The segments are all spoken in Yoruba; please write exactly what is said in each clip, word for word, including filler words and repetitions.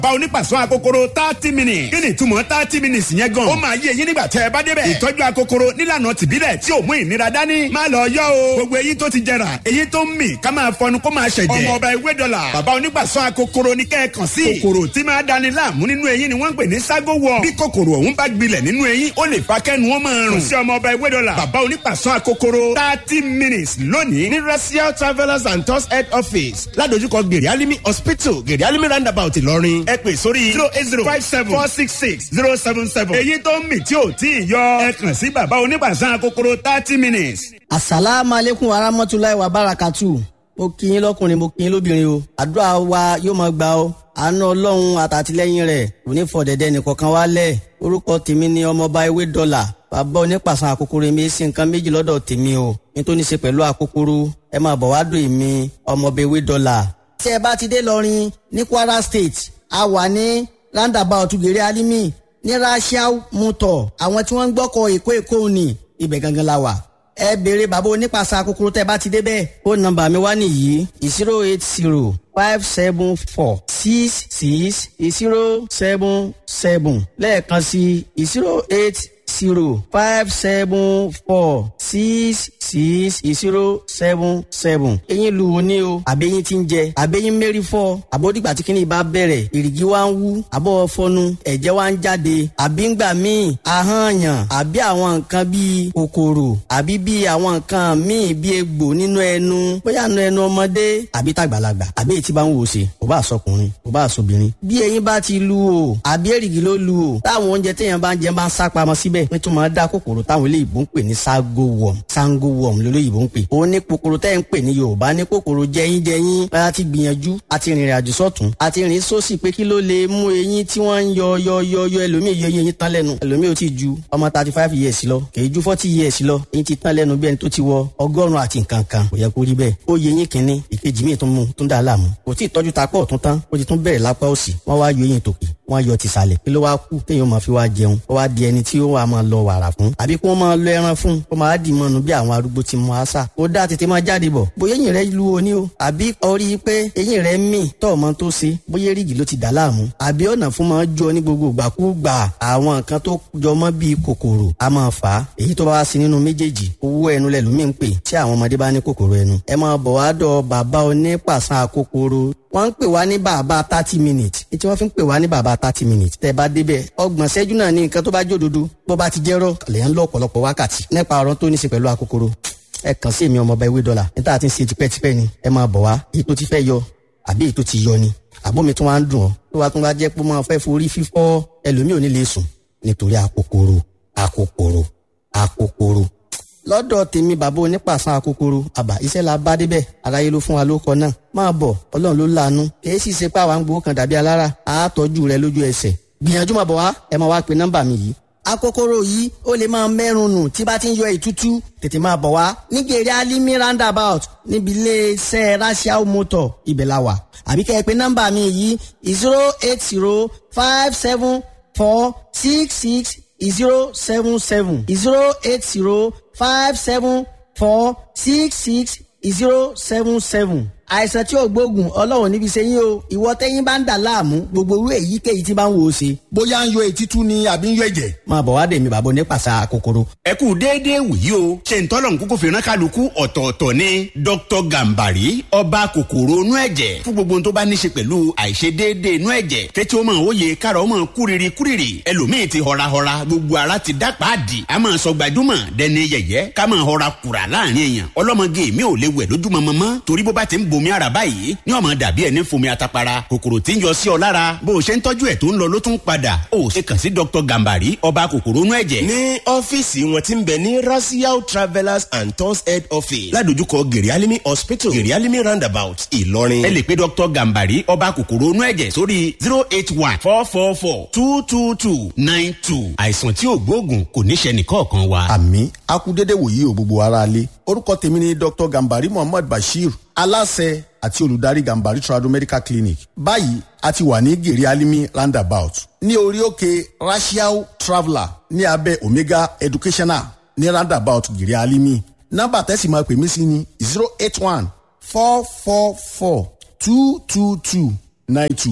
bá onípàṣọ akokoro thirty minutes. kí ni ìtumọ̀ thirty minutes yẹn gan? ó máa yé eyín nígbà tẹ́ ẹ bá débẹ̀. ìtọ́jú akokoro nílànà tìbílẹ̀ tí ò mú ìnira dání. má lọ yọ o. gbogbo eyín tó ti jẹrà, eyín tó ń mì, ká máa fọnu kó máa ṣẹ̀jẹ̀. ọmọ ọba ewé dọ́là. bàbá onípàṣọ akokoro ní kẹ́ẹ̀kan sí. kòkòrò tí máa dani láàmú nínú eyín ni wọ́n ń pè ní ságo wọ̀. bí kòkòrò ọ̀hún bá gbilẹ̀ nínú eyín, ó lè fa kẹ́nu wọn máa rùn. kò sí ọmọ ọba ewé dọ́là. bàbá onípàṣọ akokoro thirty minutes lónìí ní Racial Travellers and Tours head office ládojúkọ Gèrè Alimi hospital Gèrè Alimi roundabout Ìlọrin. ẹ pè sórí zero eight zero five seven four six six zero seven seven. èyí tó ń mì tí ò tí ì yọ, ẹ kàn sí bàbá onípàṣọ akokoro thirty minutes. asalaamualeykum warahmatulahi wabarakatu. mo kí yín lọ́kùnrin, mo kí yín lóbìnrin o. àdúrà wa yóò máa gbà o. àánú ọlọ́run àtàtìlẹ́yìn rẹ̀ kò ní fọ̀dẹ̀dẹ̀ nìkankan wálẹ̀. orúkọ tèmi ni ọmọọba ewé dọ́là. bàbá onípàṣọ akokoro mi sí nǹkan méjì lọ́dọ̀ tèmi o. nítorí ṣe pẹ̀lú akokoro ẹ máa bọ̀ wá dùn èmi ọmọọba ewé dọ́là. tí ẹ bá ti dé lọrin ní Kwara State, a wà ní roundabout Gèrè Alimi ní Racial Motor. àwọn tí wọ́n ń gbọ́kọ̀ èkó èkó ni ibẹ̀ gangan la wà. ẹ béèrè bàbá onípàṣọ akokoro tẹ́ bá ti débẹ̀. ó nọ́mbà mi wá nìyí zero eight zero five seven four six six zero seven seven lẹ́ẹ̀kan sí zero eight zero five seven four six six zero seven seven. eyín lu wo ni o àbẹ́yìn tí ń jẹ àbẹ́yìn mẹ́rin fọ́ àbódìgbà tí kìíní bá bẹ̀rẹ̀ èrìgì wa ń wú àbọ̀ fọnu ẹ̀jẹ̀ wa ń jáde àbí ń gbà míì ahọ́nyàn àbí àwọn nǹkan bíi kòkòrò àbí bíi àwọn nǹkan míì bíi egbò nínú ẹnu bóyá nínú ẹnu ọmọdé àbí tàgbàlagbà àbí èyí tí bá ń wò ṣe kò bá sọkùnrin kò bá sọbìnrin. bí eyín bá ti lu o àbí èrìgì ló lu o táwọn oúnjẹ téèyàn bá ń jẹ bá ń sá pamọ́ síbẹ̀ pé tó máa dá kòkòrò táwọn eléyìí ń pè ní ságo worm sango worm lólóyìnbó ń pè. òun ní kòkòrò tẹ́ ń pè ní Yorùbá ní kòkòrò jẹyín jẹyín. a ti gbìyànjú a ti rìnrìn àjò sọ́tún a ti rìn sósì pé kí ló lè mú eyín tí wọ́n ń yọ yọ yọ yọ ẹlòmíì yọ eyín tán lẹ́nu ẹlòmíì ò ti ju ọmọ thirty five years lọ kì í ju forty years lọ eyín ti tán lẹ́nu bí ẹni tó ti wọ ọgọ́rùn-ún àti nǹkan kan kò yẹ kó rí bẹ́ẹ̀. ó yẹ eyín kínní ìkejì míì tó mú tó ń dà láàmú kò tí ì tọ́jú ta pọ̀ tún tán ó ti tún bẹ̀rẹ̀ lápá òsì wọ́n wá yọ eyín tòkè wọ́n yọ tìsàlẹ̀ kí ló wá kú téèyàn máa fi wá jẹun ó wá di ẹni tí ó wà máa lọ wàrà fún àbí kí wọ́n máa lọ ẹran fún kó máa dì mọ́nu bí àwọn arúgbó ti mú àṣà ó dá tètè máa jáde bọ̀ bóyá eyín rẹ̀ lu oní o àbí orí pé eyín rẹ̀ mì tọ́ ọmọ tó ṣe bóyá rígì ló ti dà láàmú àbí ọ̀nà fún máa jọ ní gbogbo ìgbàkúgbà àwọn nǹkan tó jọ mọ́ bíi kòkòrò a máa fà á èyí tó bá wá sí nínú méjèèjì owó ẹnu lẹ́lòmíì ń pè tí àwọn ọmọdé bá ní kòkòrò ẹnu ẹ máa bọ̀ wá dọ̀ bàbá onípàṣán akokoro wọ́n ń pè wá ní bàbá thirty minutes tí wọ́n fi ń pè wá ní bàbá thirty minutes tẹ́ bá débẹ̀ ọgbọ̀n ṣẹ́jú náà ní nǹkan tó bá jòdodo bó bá ti jẹ́rọ̀ lẹ́yìn ń lọ ọ̀pọ̀lọpọ̀ wákàtí nípa ọ̀rọ̀ tó ní í ṣe pẹ̀lú akokoro ẹ kàn sí èmi ọmọọba ewé dọ́là níta àti ń ṣe tipẹ́tipẹ́ ni ẹ máa bọ̀ wá èyí tó ti fẹ́ yọ àbí èyí tó ti yọ ni àbómi tó wá ń dùn ọ́ tó wá tún wá jẹ́ pé máa fẹ́ forí fífọ́ ẹlòmíì ò ní lè sùn nítorí akokoro akokoro akokoro lọ́dọ̀ tèmi bàbá onípàṣán akokoro àbá iṣẹ́ la bá débẹ̀ aráyé ló fún wa lóko náà máa bọ̀ ọlọ́run ló láàánú kìí sì ṣe pé àwa ń gbowó kan dàbí alára àátọ́jú rẹ lójú ẹsẹ̀ gbìyànjú máa bọ̀ wá ẹ máa wá pe nọ́mbà mi yìí. akokoro yìí ó lè máa mẹ́rùn nù tí bá ti ń yọ ìtútú tètè máa bọ̀ wá ní Gèrè Alimi roundabout níbi iléeṣẹ́ Racial Motor ibẹ̀ la wà àbí kẹ́ ẹ pe nọ́mbà mi yìí zero eight zero five seven four six six zero seven seven zero eight zero five seven four six six zero seven seven. àìsàn tí ò gbóògùn ọlọ́run níbi ṣe yín o ìwọ tẹ́yìn bá ń dà láàmú gbogbo irú èyíkéyìí tí bá ń wò ó ṣe. bóyá ń yọ ètítú ni àbí ń yọ ẹ̀jẹ̀. máa bọ̀ wá dèmi bàbá onípàṣán akokoro. ẹ kú déédéé wòyí o ṣe ń tọ́lọ̀ nkúkú fìràn kálukú ọ̀tọ̀ọ̀tọ̀ ni Doctor Gambari ọba kòkòrò inú ẹ̀jẹ̀ fún gbogbo ohun tó bá ní ṣe pẹ̀lú àìṣedéédéé inú ẹ̀jẹ̀ tẹ́tí ó máa wòye kárọ̀ ó máa kúrìrì kúrìrì ẹlòmíì ti họrahọra gbogbo ara ti dá pàdì a máa sọ gbajúmọ̀ dẹni yẹ̀yẹ́ ká máa họra kùrà láàrin èèyàn ọlọ́mọge mi ò lè wẹ̀ lójúmọmọ mọ́ torí bó bá ti ń bomi ara báyìí ní ọmọ dàbí ẹni fomi atapara kòkòrò tí ń yọ sí ọ lára bó o ṣe ń tọ́jú ẹ̀ tó ń lọ ló tún padà ó ṣe kàn sí Doctor Gambari ọba kòkòrò inú ẹ̀jẹ̀. ní ọ́fíìsì wọn ti ń bẹ ní Racial Travellers and Tours head office ládojúkọ Gèrè Alimi hospital Gèrè Alimi roundabout Ìlọrin. ẹ lè pe Doctor Gambari ọba kòkòrò inú ẹ̀jẹ̀ sórí zero eight one four four four two two two nine two àìsàn tí ò gbóògùn kò ní ṣe nìkọ̀ọ̀kan wa. àmì akúdédé wòye ò gbogbo ara lé orúkọ tèmi ni Doctor Gambari Muhammad Bashir aláṣẹ àti olùdarí Gambari Trado Medical Clinic. báyìí a ti wà ní Gèrè Alimi roundabout ní orí òkè Racial Traveller ní abẹ́ Omega Educational ní roundabout Gèrè Alimi. nọ́mbà tẹ́sí máa pè mí sí ní zero eight one four four four two two two nine two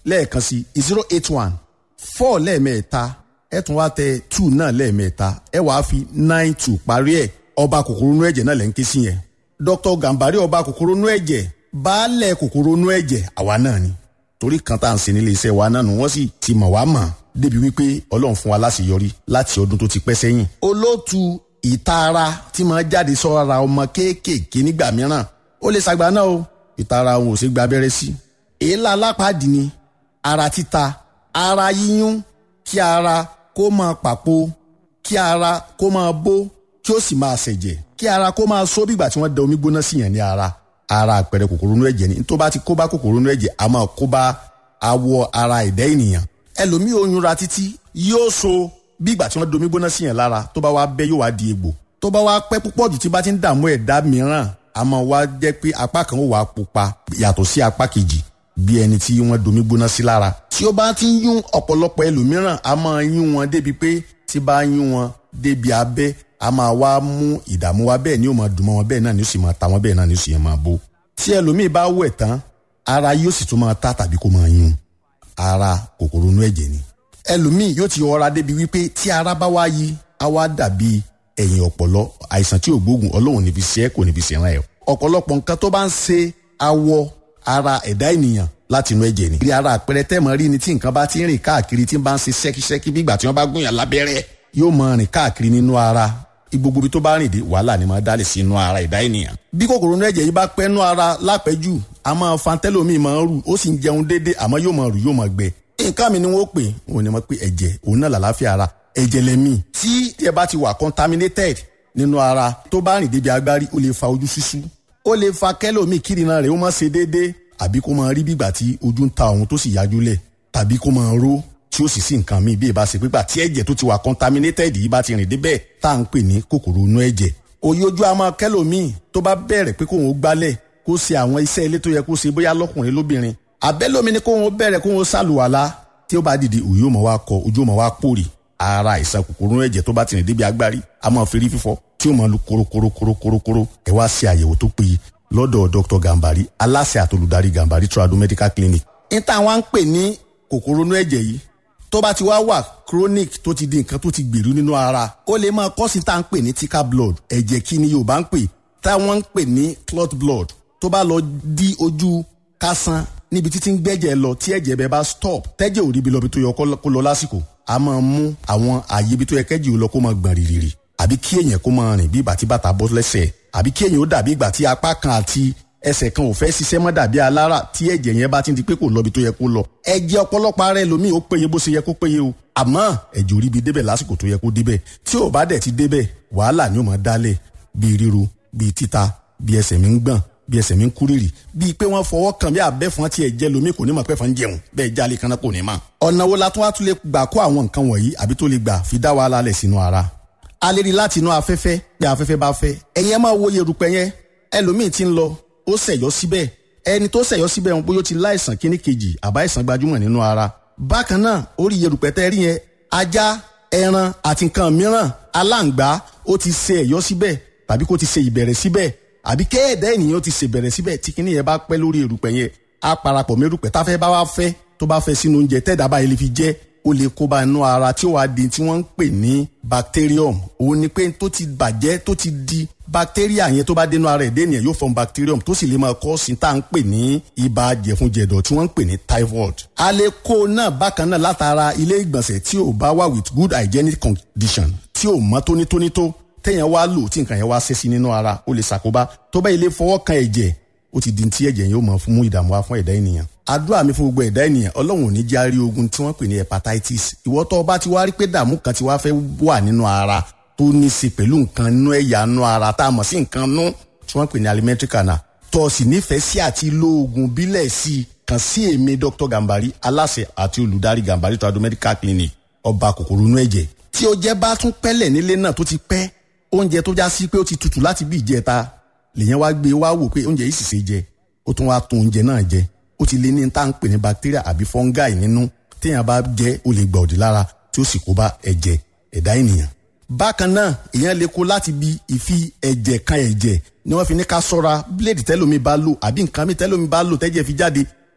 lẹ́ẹ̀kan sí zero eight one four lẹ́ẹ̀mẹ́ta ẹ tún wá tẹ two náà lẹ́ẹ̀mẹ́ta ẹ wàá fi nine two parí ẹ̀ ọba kòkòrò inú ẹ̀jẹ̀ náà lẹ́ ń ké sí yẹn Dr. Gambari ọba kòkòrò inú ẹ̀jẹ̀ baálẹ̀ kòkòrò inú ẹ̀jẹ̀ àwa náà ni torí kan tá à ń ṣe nílé iṣẹ́ wa náà nù wọ́n sì ti mọ̀ wá mọ̀ débi wípé Ọlọ́run fún wa láṣeyọrí láti ọdún tó ti pẹ́ sẹ́yìn. olóòtú ìtara tí máa jáde sọ́ra ọmọ kéékèèké nígbà mìíràn ó lè ṣàgbà náà o ìtara òun ò sì gba abẹ́rẹ́ sí. èélá alápàdé ni ara títa ara yíyún kí ara kó máa pàpò kí ara kó máa bó kí ó sì máa ṣẹ̀jẹ̀ kí ara kó máa só bígbà tí wọ́n da omi gbóná sí yẹn ní ara ara àpẹẹrẹ kòkòrò inú ẹ̀jẹ̀ ni tó bá ti kó bá kòkòrò inú ẹ̀jẹ̀ a máa kó bá awọ ara ẹ̀dá ènìyàn ẹlòmíì oyún ra títí yóò so bígbà tí wọ́n da omi gbóná sí yẹn lára tó bá wá bẹ́ yóò wá di egbò tó bá wá pẹ́ púpọ̀ jù tí bá ti ń dààmú ẹ̀dá mìíràn a máa wá jẹ́ pé apá kan ó wà pupa yàtọ̀ sí apá kejì bí ẹni tí wọ́n domi gbóná sí lára. tí ó bá ti ń yún ọ̀pọ̀lọpọ̀ ẹlòmíràn a máa yún wọn débi pé tí bá yún wọn débi abẹ́ a máa wá mú ìdààmú wa bẹ́ẹ̀ ni ó máa dùn mọ́ wọn bẹ́ẹ̀ náà ni ó sì máa ta wọn bẹ́ẹ̀ náà ni ó sì máa bó. tí ẹlòmíì bá wẹ̀ tán ara yóò sì tún máa ta tàbí kó máa yún ara kòkòrò inú ẹ̀jẹ̀ ni. ẹlòmíì yóò ti ọra débi wípé tí ara bá wá yí á wá dàbí ẹ̀yìn ọ̀pọ̀lọ àìsàn tí ò gbóògùn Ọlọ́run níbi ṣe é kò níbi ṣe ràn ẹ́. ọ̀pọ̀lọpọ̀ nǹkan tó bá ń ṣe awọ ara ẹ̀dá ènìyàn láti inú ẹ̀jẹ̀ ni. bí ara àpẹẹrẹ tẹ́mọ̀ rí ni tí nǹkan bá ti ń rìn káàkiri tí ń bá ń ṣe ṣẹ́kíṣẹ́kí bí ìgbà tí wọ́n bá gúnyàn lábẹ́rẹ́ yóò máa rìn káàkiri nínú ara gbogbo ibi tó bá rìn dé wàhálà ni máa dálẹ̀ sí inú ara ẹ̀dá ènìyàn. bí kòkòrò inú ẹ̀jẹ̀ yìí bá pẹ́ nú ara lápẹ́jù a máa fa tẹ́lómìn máa ń rù ó sì ń jẹun déédéé àmọ́ yóò máa rù yóò máa gbẹ. nǹkan mi ni wọ́n pè wọ́n ní wọ́n pè ẹ̀jẹ̀ òun náà làlàáfíà ara ẹ̀jẹ̀ lẹ́mí tí ẹ bá ti wà contaminated nínú ara tó bá rìn débi agbárí ó lè fa ojú ṣíṣú ó lè fa kẹ́lòmíì kírìnà rẹ̀ ó máa ṣe déédéé àbí kó máa rí bígbà tí ojú ń ta òun tó sì yájú lẹ̀ tàbí kó máa ró tí ó sì sí nǹkan míì bí ìbá ṣe pípa tí ẹ̀jẹ̀ tó ti wà contaminated yìí bá ti rìn débẹ̀ tá à ń pè ní kòkòrò inú ẹ̀jẹ̀. òye ojú a máa kẹ́lòmíì tó bá bẹ̀rẹ̀ pé kóun ó gbálẹ̀ kó ṣe àwọn iṣẹ́ ilé tó yẹ kó ṣe bóyá lọ́kùnrin lóbìnrin àbẹ́lómi ni kóun ó bẹ̀rẹ̀ kóun ó ṣàlùwàlá tí ó bá dìde òye ó máa wá kọ ojú ó máa wá pòrì ara àìsàn kòkòrò inú ẹ̀jẹ̀ tó bá ti rìn débi agbárí a máa fi rí fífọ́ tí ó máa lu korokorokorokorokoro ẹ wá ṣe àyẹ̀wò tó péye lọ́dọ̀ Doctor Gambari aláṣẹ àtolùdarí Gambari Trado Medical Clinic. ní táwọn ń pè ní kòkòrò inú ẹ̀jẹ̀ yìí tó bá ti wá wà chronic tó ti di nǹkan tó ti gbèrú nínú ara ó lè máa kọ́ sí tá à ń pè ní thicker blood ẹ̀jẹ̀ kí ni Yorùbá ń pè táwọn ń pè ní clot blood tó bá lọ di ojú kásán níbi títí ń gbẹ́jẹ̀ lọ tí ẹ̀jẹ̀ bẹ́ẹ̀ bá stop tẹ́jẹ̀ ò rí ibi lọ bí tó yẹ kó lọ lásìkò a máa mú àwọn àyè ibi tó yẹ kẹ́jì ò lọ kó máa gbọ̀n rìrìrì àbí kí èèyàn kó máa rìn bí ìgbà tí bàtà bọ́ lẹ́sẹ̀ àbí kí èèyàn ó dàbí ìgbà tí apá kan àti ẹsẹ̀ kan ò fẹ́ ṣiṣẹ́ mọ́ dàbí alára tí ẹ̀jẹ̀ yẹn bá ti di pé kò lọ bí tó yẹ kó lọ. ẹ̀jẹ̀ ọ̀pọ̀lọpọ̀ ara ẹlòmíì ó péye bó ṣe yẹ kó péye o àmọ́ ẹ̀jẹ̀ ò rí bi débẹ̀ lásìkò tó yẹ kó débẹ̀ tí ò bá dẹ̀ ti débẹ̀ wàhálà ni ó máa dálẹ̀ bíi ríru bíi títa bíi ẹsẹ̀ mi ń gbọ̀n bíi ẹsẹ̀ mi ń kúrìrì bíi pé wọ́n fọwọ́ kàn bí abẹ́fọn tí ẹ̀jẹ̀ lomi kò ní mọ̀ pẹ́fọn jẹun bẹ́ẹ̀ jálè kan náà kò ní mọ̀. ọ̀nà wo la tún wá tún lè gbà kó àwọn nǹkan wọ̀nyí àbí tó lè gbà fi dá wàhálà lẹ̀ sínú ara. a lè rí láti inú afẹ́fẹ́ bí afẹ́fẹ́ bá fẹ́ ẹ̀yin ẹ máa wo yerùpẹ̀ yẹn ẹlòmíì ti ń lọ ó ṣẹ̀yọ́ síbẹ̀ ẹni tó ṣẹ̀yọ́ síbẹ̀ wọn bóyá ó ti láìsàn kíní kejì àbá ìsàn gbajúmọ̀ nínú ara. bákan náà orí yerùpẹ̀ tẹ́ rí yẹn ajá ẹran àti nǹkan mìíràn aláǹgbá ó ti ṣe ẹ̀yọ́ síbẹ̀ tàbí kó ti ṣe ìbẹ̀rẹ̀ síbẹ̀ àbí kéèdè ènìyàn ti ṣe bẹ̀rẹ̀ síbẹ̀ tí kíní yẹn bá pẹ́ lórí erùpẹ̀ yẹn á parapọ̀ mẹ́rùpẹ̀ táfẹ́ bá wá fẹ́ tó bá fẹ́ sínú oúnjẹ tẹ́ẹ̀dá báyìí lè fi jẹ́ ó lè kó bá inú ara tí ó wá di tí wọ́n ń pè ní bacterium òun ni pé tó ti bàjẹ́ tó ti di bacteria yẹn tó bá dénú ara ẹ̀dẹ́ ènìyàn yóò form bacterium tó sì lè máa kọ́ sí tá à ń pè ní ibà jẹ̀funjẹ̀dọ̀ tí wọ́n ń pè ní typhoid. a lè kó náà bákan náà látara ilé ìgbọ̀nsẹ̀ tí ò bá wà with good hygienic condition tí ò mọ́ tónítóní tó téèyàn wá lò tí nǹkan yẹn wá ṣe sí nínú ara ó lè ṣàkóbá tó bá ilé fọwọ́ kan ẹ̀jẹ̀ ó ti di tí ẹ̀jẹ̀ yẹn ó máa fún mú ìdààmú wá fún ẹ̀dá ènìyàn. àdúrà mi fún gbogbo ẹ̀dá ènìyàn ọlọ́run ò ní járí ogun tí wọ́n pè ní hepatitis ìwọ tó bá ti wá rí pé dààmú kan ti wá fẹ́ wà nínú ara tó ní í ṣe pẹ̀lú nǹkan nú ẹ̀yà nú ara tá a mọ̀ sí nǹkan nú tí wọ́n pè ní alimentary canal tó o sì nífẹ̀ẹ́ sí àti lo oògùn bílẹ̀ sí i kàn sí èmi Doctor Gambari aláṣẹ àti olùdarí Gambari Trado Medical Clinic ọba kòkòrò inú ẹ̀jẹ̀ tí o jẹ́ bá tún pẹ́lẹ̀ nílé náà tó ti pẹ́ oúnjẹ tó já sí pé ó ti tutù láti bí ìjẹta lèyàn wá gbé wá wò pé oúnjẹ yìí sì ṣe jẹ ó tún wá tún oúnjẹ náà jẹ ó ti lé ní tá à ń pè ní bacteria àbí fungi nínú téèyàn bá jẹ ó lè gba òdì lára tí ó sì kó bá ẹ̀jẹ̀ ẹ̀dá ènìyàn. bákan náà èèyàn lè kó láti bí ìfi ẹ̀jẹ̀ kan ẹ̀jẹ̀ ni wọ́n fi ní ká ṣọ́ra bíléèdì tẹ́lómi bá lò àbí nǹkan mi tẹ́lómi bá lò tẹ́jẹ̀ fi jáde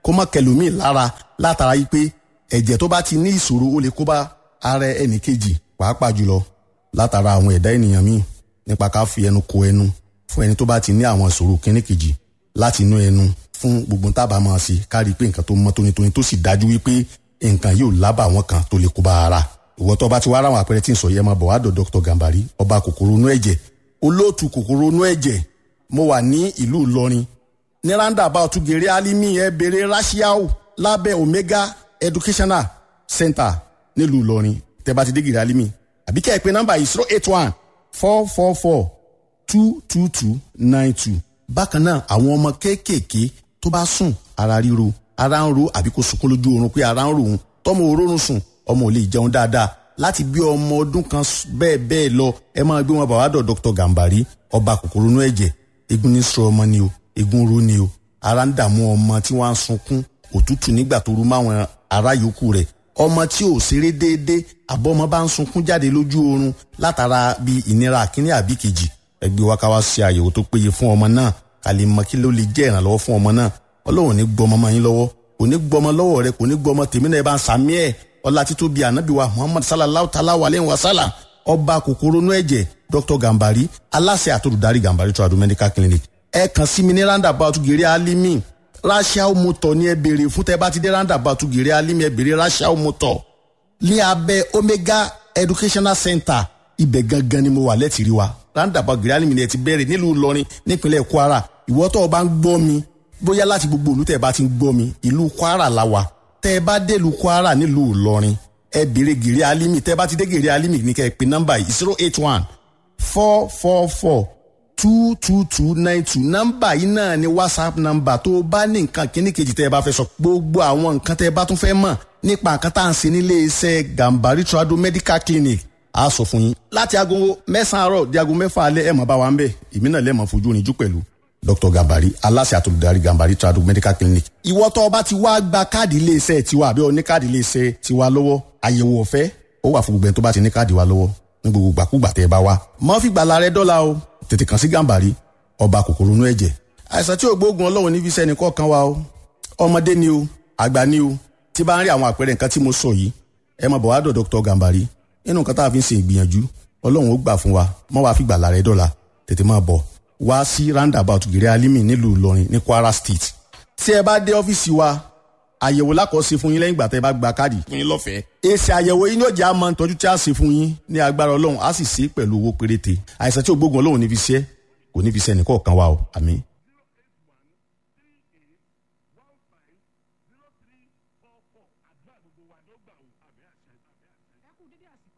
kó má kẹlòmíì lára látara yìí pé ẹ̀jẹ̀ tó bá ti ní ìṣòro ó lè kó bá ara ẹnì kejì pàápàá jùlọ látara àwọn ẹ̀dá ènìyàn míì nípa ká fi ẹnu ko ẹnu fún ẹni tó bá ti ní àwọn ìṣòro kíní kejì láti inú ẹnu fún gbogbo tábà máa ṣe ká rí i pé nǹkan tó mọ́ tónítóní tó sì dájú wípé nǹkan yóò lábà wọn kan tó lè kó bá ara. ìwọ tó bá ti wá ráwọn àpẹẹrẹ tí ń sọ yẹ máa bọ̀ wá dọ̀ Dr. Gambari ọba kòkòrò inú ẹ̀jẹ̀ olóòtú kòkòrò inú ẹ̀jẹ̀. mo wà ní ìlú Ìlọrin ní roundabout gèrè alimi ẹ bèrè rashiao lábẹ́ Omega Educational Center nílùú Ìlọrin tẹ́ bá ti dé gèrè alimi àbí kẹ́ ẹ pé nọ́mbà yìí zero eight one four four four two two two nine two. bákan náà àwọn ọmọ kéékèèké tó bá sùn ara ríro ara ń ro àbí kó sunkún lójú oorun pé ara ń ro òun tọmọ òórùn sùn ọmọ ò lè jẹun dáadáa láti bí ọmọ ọdún kan bẹ́ẹ̀ bẹ́ẹ̀ lọ ẹ máa gbé wọn bá wá dọ̀ Dr. Gambari ọba kòkòrò inú ẹ̀jẹ̀ egun ní sọ ọmọ ni o egun ro ni o ara ń dààmú ọmọ tí wọ́n á sunkún òtútù nígbà tó rú máwọn ará yòókù rẹ̀ ọmọ tí ò ṣeré déédéé àbọ̀mọ bá ń sunkún jáde lójú oorun látara bí ìnira àkíní àbí kejì ẹgbẹ́ wa ká wá ṣe àyẹ̀wò tó péye fún ọmọ náà ká lè mọ kí ló lè jẹ́ ìrànlọ́wọ́ fún ọmọ náà ọlọ́run ní gbọmọ mọ́ yín lọ́wọ́ kò ní gbọmọ lọ́wọ́ rẹ kò ní gbọmọ tèmi náà ẹ bá ń sàmí ẹ̀ ọlá títóbi ànábì wa Muhammad sallallahu ta'ala wa alayhi wa sallam ọba kòkòrò inú ẹ̀jẹ̀ Dr. Gambari aláṣẹ àtòlùdarí Gambari Trado Medical Clinic ẹ kàn sí mi ní roundabout gèrè alimi Rashiao Motor ní ẹ béèrè fún tẹ́ bá ti dé roundabout gèrè alimi ẹ béèrè Rashiao Motor ní abẹ́ Omega Educational Center ibẹ̀ gangan ni mo wà lẹ́tìrí wa roundabout gèrè alimi ni ẹ ti bẹ̀rẹ̀ nílùú Ìlọrin nípínlẹ̀ Kwara ìwọ tó o bá ń gbọ́ mi bóyá láti gbogbo ìlú tẹ́ bá ti ń gbọ́ mi ìlú Kwara la wà tẹ́ bá dé ìlú Kwara nílùú Ìlọrin ẹ béèrè gèrè alimi tẹ́ bá ti dé gèrè alimi ní kẹ́ ẹ pè nọ́mbà yìí zero eight one four four four two two two nine two nọ́mbà yìí náà ni WhatsApp nọ́mbà tó o bá ní nǹkan kíní kejì tẹ́ ẹ bá fẹ́ sọ gbogbo àwọn nǹkan tẹ́ ẹ bá tún fẹ́ mọ̀ nípa nǹkan tá à ń ṣe nílé iṣẹ́ Gambari Trado Medical Clinic a sọ fún yín láti aago mẹ́sàn-án àárọ̀ di aago mẹ́fà alẹ́ ẹ̀ mọ̀ bá wa ń bẹ̀ èmi náà lẹ́ẹ̀mọ̀ fojú rinjú pẹ̀lú Dr. Gambari aláṣẹ àtolùdarí Gambari Trado Medical Clinic. ìwọ tó o bá ti wá gba káàdì ilé iṣẹ́ tiwa àbí o ní káàdì ilé iṣẹ́ tiwa lọ́wọ́ àyẹ̀wò ọ̀fẹ́ ó wà fún gbogbo ẹni tó bá ti ní káàdì wa lọ́wọ́ ní gbogbo gbàkúgbà tẹ́ ẹ bá wá. má fi gbàlà rẹ dọ́là o tètè kàn sí Gambari ọba kòkòrò inú ẹ̀jẹ̀. àìsàn tí ò gbóògùn ọlọ́run níbi iṣẹ́ nìkan kan wa o ọmọdé ni o àgbà ni o tí bá ń rí àwọn àpẹẹrẹ nǹkan tí mo sọ yìí ẹ máa bọ̀ wá dọ̀ Dr. Gambari nínú nǹkan tá a fi ń ṣe ìgbìyànjú ọlọ́run ó gbà fún wa mọ́ wàá fi gbàlà rẹ dọ́là tètè máa bọ̀ wá sí roundabout gèrè alimi nílùú Ìlọrin ní Kwara State. tí ẹ bá dé ọ́fíìsì wa àyẹ̀wò lákọ̀ọ́sí fún yín lẹ́yìn ìgbà tẹ́ ẹ bá gba káàdì fún yín lọ́fẹ̀ẹ́. èsì àyẹ̀wò yín yóò jẹ́ àmọ́ ìtọ́jú tí a ṣe fún yín ní agbára ọlọ́run á sì ṣe pẹ̀lú owó péréte àìsàn tí ò gbógun ọlọ́run ní fi ṣe kò ní fi ṣe ẹnìkọ̀ọ̀kan wa o àmín.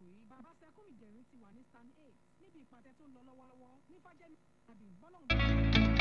Níbi ìpàdé tó ń lọ lọ́wọ́lọ́wọ́ ní fájẹ́ ní àbí bọ́lọ́run.